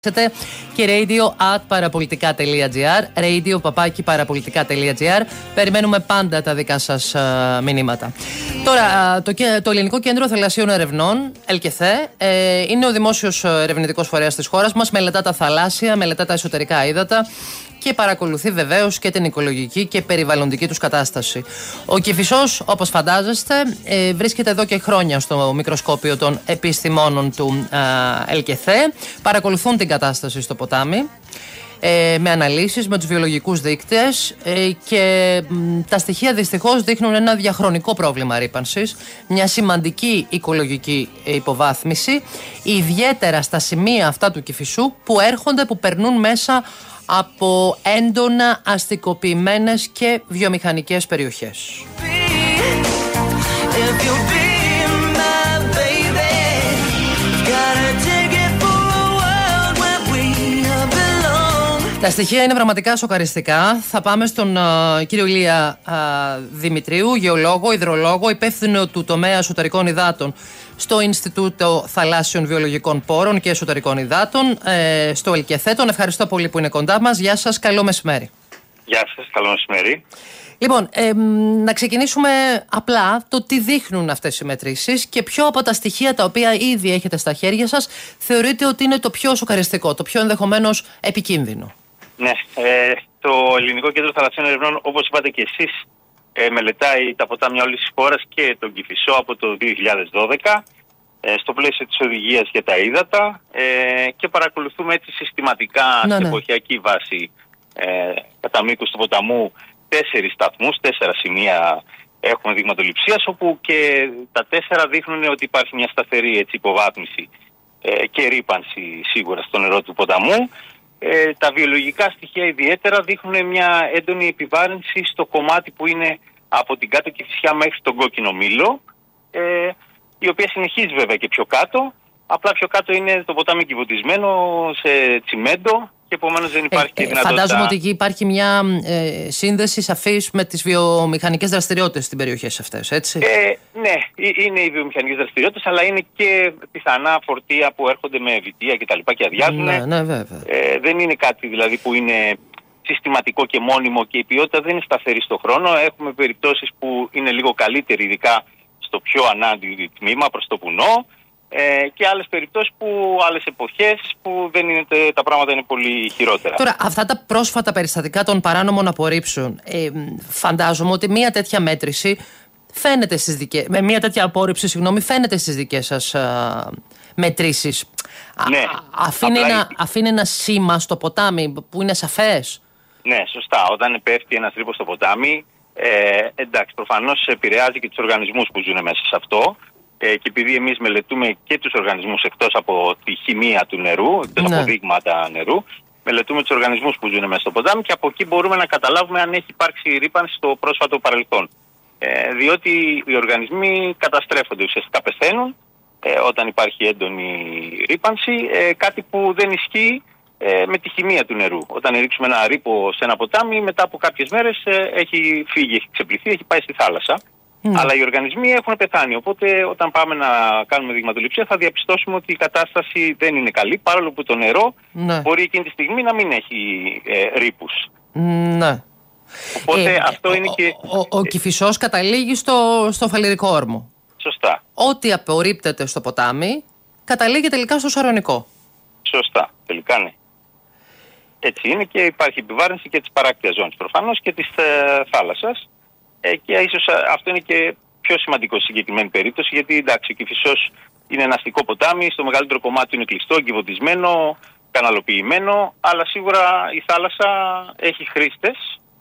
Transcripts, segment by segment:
Και radio@parapolitica.gr, radio@parapolitica.gr. Περιμένουμε πάντα τα δικά σας μηνύματα. Τώρα, το Ελληνικό Κέντρο Θαλασσίων Ερευνών, ΕΛΚΕΘΕ, είναι ο δημόσιος ερευνητικός φορέας της χώρας μας. Μελετά τα θαλάσσια, μελετά τα εσωτερικά ύδατα και παρακολουθεί βεβαίως και την οικολογική και περιβαλλοντική τους κατάσταση. Ο Κηφισός, όπως φαντάζεστε, βρίσκεται εδώ και χρόνια στο μικροσκόπιο των επιστημόνων του ΕΛΚΕΘΕ. Παρακολουθούν την κατάσταση στο ποτάμι με αναλύσεις, με τους βιολογικούς δείκτες και τα στοιχεία δυστυχώς δείχνουν ένα διαχρονικό πρόβλημα ρύπανσης, μια σημαντική οικολογική υποβάθμιση, ιδιαίτερα στα σημεία αυτά του Κηφισού που περνούν μέσα από έντονα αστικοποιημένες και βιομηχανικές περιοχές. Τα στοιχεία είναι πραγματικά σοκαριστικά. Θα πάμε στον κύριο Ηλία Δημητρίου, γεωλόγο, υδρολόγο, υπεύθυνο του τομέα εσωτερικών υδάτων στο Ινστιτούτο Θαλάσσιων Βιολογικών Πόρων και Εσωτερικών Υδάτων, στο ΕΛΚΕΘΕ. Τον ευχαριστώ πολύ που είναι κοντά μας. Γεια σας, καλό μεσημέρι. Γεια σας, καλό μεσημέρι. Λοιπόν, να ξεκινήσουμε απλά το τι δείχνουν αυτές οι μετρήσεις και ποιο από τα στοιχεία τα οποία ήδη έχετε στα χέρια σας θεωρείτε ότι είναι το πιο σοκαριστικό, το πιο ενδεχομένως επικίνδυνο. Ναι, το Ελληνικό Κέντρο Θαλασσίων Ερευνών, όπως είπατε και εσείς, μελετάει τα ποτάμια όλης της χώρας και τον Κηφισό από το 2012 στο πλαίσιο της οδηγίας για τα ύδατα και παρακολουθούμε έτσι συστηματικά σε εποχιακή βάση κατά μήκος του ποταμού 4 σταθμούς, 4 σημεία έχουμε δειγματοληψίας, όπου και τα 4 δείχνουν ότι υπάρχει μια σταθερή υποβάθμιση και ρύπανση σίγουρα στο νερό του ποταμού. Τα βιολογικά στοιχεία ιδιαίτερα δείχνουν μια έντονη επιβάρυνση στο κομμάτι που είναι από την κάτω Κηφισιά μέχρι τον Κόκκινο Μήλο, η οποία συνεχίζει βέβαια και πιο κάτω. Απλά πιο κάτω είναι το ποτάμι κυβωτισμένο σε τσιμέντο και επομένως δεν υπάρχει και δυνατότητα. Φαντάζομαι ότι εκεί υπάρχει μια σύνδεση σαφής με τις βιομηχανικές δραστηριότητες στην περιοχές αυτές, έτσι. Ναι, είναι οι βιομηχανικές δραστηριότητες, αλλά είναι και πιθανά φορτία που έρχονται με βιτία κτλ. Και αδειάζουν. Ναι, βέβαια. Δεν είναι κάτι δηλαδή που είναι συστηματικό και μόνιμο και η ποιότητα δεν είναι σταθερή στον χρόνο. Έχουμε περιπτώσεις που είναι λίγο καλύτερη, ειδικά στο πιο ανάντιο τμήμα προς το βουνό. Και άλλες περιπτώσεις άλλες εποχές που δεν είναι, τα πράγματα είναι πολύ χειρότερα. Τώρα, αυτά τα πρόσφατα περιστατικά των παράνομων απορρίψεων, φαντάζομαι ότι μια τέτοια μέτρηση φαίνεται μια τέτοια απόρριψη, φαίνεται στις δικές σας μετρήσεις. Ναι, αφήνει ένα σήμα στο ποτάμι που είναι σαφές. Ναι, σωστά. Όταν πέφτει ένας ρήπος στο ποτάμι, εντάξει, προφανώς επηρεάζει και τους οργανισμούς που ζουν μέσα σε αυτό. Και επειδή εμείς μελετούμε και τους οργανισμούς εκτός από τη χημεία του νερού, εκτός από δείγματα νερού, μελετούμε τους οργανισμούς που ζουν μέσα στο ποτάμι και από εκεί μπορούμε να καταλάβουμε αν έχει υπάρξει ρύπανση στο πρόσφατο παρελθόν. Διότι οι οργανισμοί καταστρέφονται, ουσιαστικά πεθαίνουν όταν υπάρχει έντονη ρύπανση, κάτι που δεν ισχύει με τη χημεία του νερού. Όταν ρίξουμε ένα ρήπο σε ένα ποτάμι, μετά από κάποιες μέρες έχει φύγει, έχει ξεπληθεί, έχει πάει στη θάλασσα. Αλλά οι οργανισμοί έχουν πεθάνει. Οπότε, όταν πάμε να κάνουμε δειγματοληψία, θα διαπιστώσουμε ότι η κατάσταση δεν είναι καλή, παρόλο που το νερό μπορεί εκείνη τη στιγμή να μην έχει ρήπους. Ναι. Οπότε αυτό είναι και. Ο Κηφισός καταλήγει στο Φαλιρικό Όρμο. Σωστά. Ό,τι απορρίπτεται στο ποτάμι καταλήγει τελικά στο Σαρωνικό. Σωστά. Τελικά ναι. Έτσι είναι και υπάρχει επιβάρυνση και της παράκτειας ζώνης προφανώς και της θάλασσας. Και ίσως αυτό είναι και πιο σημαντικό στη συγκεκριμένη περίπτωση, γιατί εντάξει, ο Κηφισός είναι ένα αστικό ποτάμι, στο μεγαλύτερο κομμάτι είναι κλειστό, εγκυβωτισμένο, καναλοποιημένο, αλλά σίγουρα η θάλασσα έχει χρήστες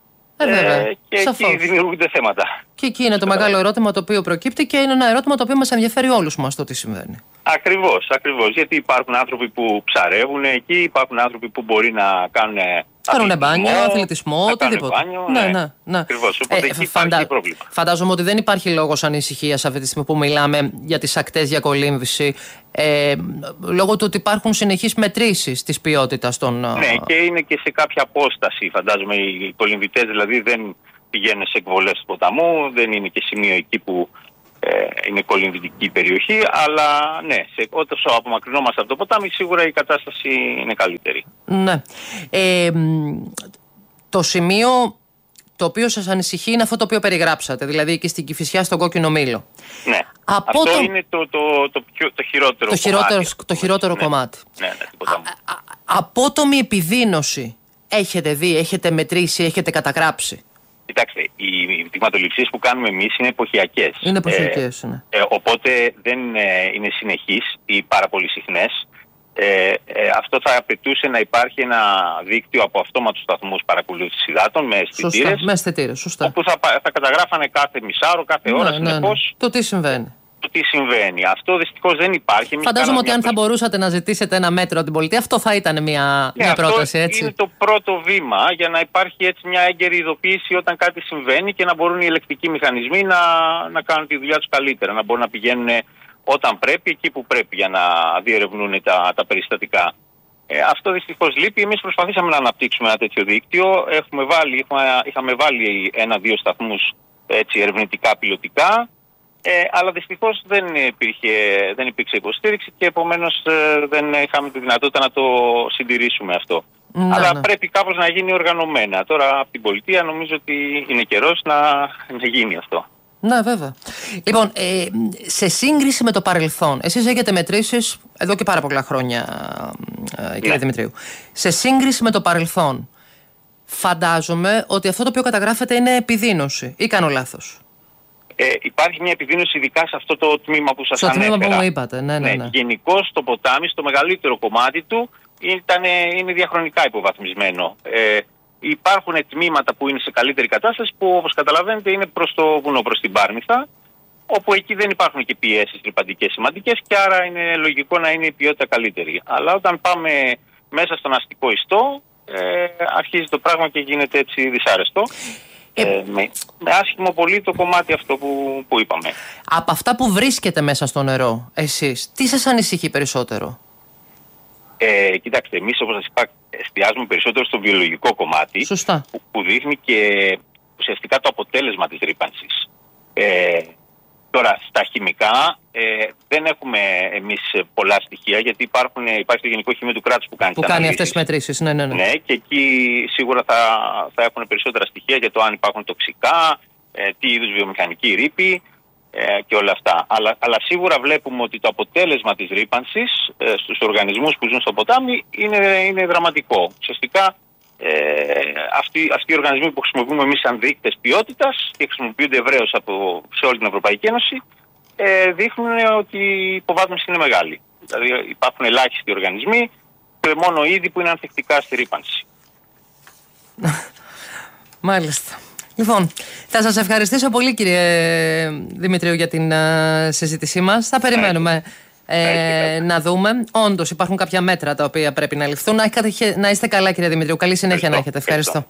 και εκεί δημιουργούνται θέματα. Και εκεί είναι το μεγάλο ερώτημα το οποίο προκύπτει και είναι ένα ερώτημα το οποίο μας ενδιαφέρει όλους μας το τι συμβαίνει. Ακριβώς, γιατί υπάρχουν άνθρωποι που ψαρεύουν εκεί, υπάρχουν άνθρωποι που μπορεί να κάνουν μπάνιο, αθλητισμό, οτιδήποτε. Ναι. Ακριβώς, οπότε εκεί υπάρχει πρόβλημα. Φαντάζομαι ότι δεν υπάρχει λόγος ανησυχίας αυτή τη στιγμή που μιλάμε για τις ακτές διακολύμβηση, λόγω του ότι υπάρχουν συνεχείς μετρήσεις της ποιότητας των. Ναι, και είναι και σε κάποια απόσταση. Φαντάζομαι οι κολυμβητές δηλαδή δεν πηγαίνουν σε εκβολές του ποταμού, δεν είναι και σημείο εκεί που είναι κολυμβητική περιοχή, αλλά ναι, όσο απομακρυνόμαστε από το ποτάμι, σίγουρα η κατάσταση είναι καλύτερη. Ναι. Το σημείο το οποίο σας ανησυχεί είναι αυτό το οποίο περιγράψατε, δηλαδή εκεί στην Κηφισιά, στον Κόκκινο Μήλο. Ναι. Αυτό είναι το χειρότερο κομμάτι. Το χειρότερο κομμάτι. Ναι, απότομη επιδείνωση έχετε δει, έχετε μετρήσει, έχετε καταγράψει? Κοιτάξτε, οι δειγματοληψίες που κάνουμε εμείς είναι εποχιακές. Είναι εποχιακές, ναι. Οπότε δεν είναι συνεχείς ή πάρα πολύ συχνές. Αυτό θα απαιτούσε να υπάρχει ένα δίκτυο από αυτόματους σταθμούς παρακολούθησης υδάτων με αισθητήρες. Με αισθητήρες, σωστά. Όπου θα καταγράφανε κάθε μισάωρο, κάθε ώρα, συνεπώς. Το τι συμβαίνει. Αυτό δυστυχώς δεν υπάρχει. Φαντάζομαι ότι αν θα μπορούσατε να ζητήσετε ένα μέτρο από την πολιτεία, αυτό θα ήταν μια πρόταση, έτσι. Είναι το πρώτο βήμα για να υπάρχει έτσι μια έγκαιρη ειδοποίηση όταν κάτι συμβαίνει και να μπορούν οι ελεκτικοί μηχανισμοί να κάνουν τη δουλειά τους καλύτερα. Να μπορούν να πηγαίνουν όταν πρέπει, εκεί που πρέπει, για να διερευνούν τα περιστατικά. Αυτό δυστυχώς λείπει. Εμείς προσπαθήσαμε να αναπτύξουμε ένα τέτοιο δίκτυο. Είχαμε βάλει 1-2 σταθμούς ερευνητικά, πιλωτικά. Αλλά δυστυχώς δεν υπήρξε υποστήριξη και επομένως δεν είχαμε τη δυνατότητα να το συντηρήσουμε αυτό. Αλλά πρέπει κάπως να γίνει οργανωμένα. Τώρα από την πολιτεία νομίζω ότι είναι καιρός να γίνει αυτό. Ναι, βέβαια. Λοιπόν, σε σύγκριση με το παρελθόν, εσείς έχετε μετρήσεις εδώ και πάρα πολλά χρόνια, κύριε Δημητρίου. Σε σύγκριση με το παρελθόν, φαντάζομαι ότι αυτό το οποίο καταγράφεται είναι επιδείνωση, ή κάνω λάθος? Υπάρχει μια επιδείνωση ειδικά σε αυτό το τμήμα που σας ανέφερα. Στο τμήμα που μου είπατε, ναι. Γενικώς το ποτάμι, στο μεγαλύτερο κομμάτι του, είναι διαχρονικά υποβαθμισμένο. Υπάρχουν τμήματα που είναι σε καλύτερη κατάσταση, που όπως καταλαβαίνετε είναι προς το βουνό, προς την Πάρνηθα, όπου εκεί δεν υπάρχουν και πιέσεις ρυπαντικές σημαντικές και άρα είναι λογικό να είναι η ποιότητα καλύτερη. Αλλά όταν πάμε μέσα στον αστικό ιστό, αρχίζει το πράγμα και γίνεται έτσι δυσάρεστο. Με άσχημο πολύ το κομμάτι αυτό που είπαμε. Από αυτά που βρίσκεται μέσα στο νερό, εσείς, τι σας ανησυχεί περισσότερο? Κοιτάξτε, εμείς όπως σας είπα εστιάζουμε περισσότερο στο βιολογικό κομμάτι. Σωστά. Που δείχνει και ουσιαστικά το αποτέλεσμα της ρύπανσης. Τώρα στα χημικά δεν έχουμε εμείς πολλά στοιχεία, γιατί υπάρχει το Γενικό Χημείο του κράτους που κάνει αυτές τις μετρήσεις. Ναι. Ναι, και εκεί σίγουρα θα έχουν περισσότερα στοιχεία για το αν υπάρχουν τοξικά, τι είδους βιομηχανική ρήπη και όλα αυτά. Αλλά σίγουρα βλέπουμε ότι το αποτέλεσμα της ρύπανσης στους οργανισμούς που ζουν στο ποτάμι είναι δραματικό. Ουσιαστικά αυτοί οι οργανισμοί που χρησιμοποιούμε εμείς σαν δείκτες ποιότητας και χρησιμοποιούνται ευρέως σε όλη την Ευρωπαϊκή Ένωση, δείχνουν ότι η υποβάθμιση είναι μεγάλη. Δηλαδή υπάρχουν ελάχιστοι οργανισμοί και μόνο είδη που είναι ανθεκτικά στη ρύπανση. Μάλιστα. Λοιπόν, θα σας ευχαριστήσω πολύ, κύριε Δημητρίου, για την συζήτησή μας. Θα περιμένουμε να δούμε. Όντως υπάρχουν κάποια μέτρα τα οποία πρέπει να ληφθούν. Να είστε καλά, κύριε Δημητρίου. Καλή συνέχεια να έχετε. Ευχαριστώ.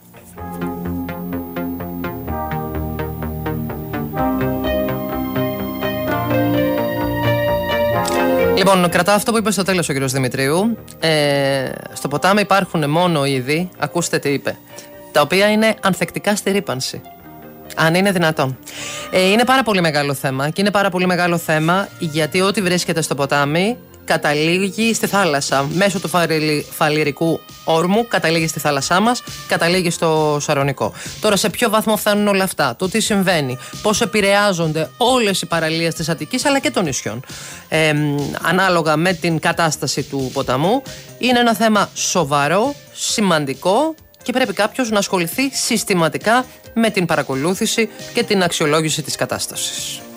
Λοιπόν, κρατάω αυτό που είπε στο τέλος ο κύριος Δημητρίου. Στο ποτάμι υπάρχουν μόνο είδη, ακούστε τι είπε, τα οποία είναι ανθεκτικά στη ρύπανση. Αν είναι δυνατόν. Είναι πάρα πολύ μεγάλο θέμα και είναι πάρα πολύ μεγάλο θέμα γιατί ό,τι βρίσκεται στο ποτάμι καταλήγει στη θάλασσα. Μέσω του φαλιρικού όρμου καταλήγει στη θάλασσά μας, καταλήγει στο Σαρονικό. Τώρα σε ποιο βαθμό φτάνουν όλα αυτά, το τι συμβαίνει, πώς επηρεάζονται όλες οι παραλίες της Αττικής αλλά και των νησιών ανάλογα με την κατάσταση του ποταμού, είναι ένα θέμα σοβαρό, σημαντικό και πρέπει κάποιος να ασχοληθεί συστηματικά με την παρακολούθηση και την αξιολόγηση της κατάστασης.